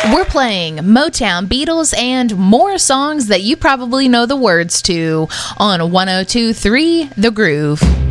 We're playing Motown, Beatles, and more songs that you probably know the words to on 102.3 The Groove.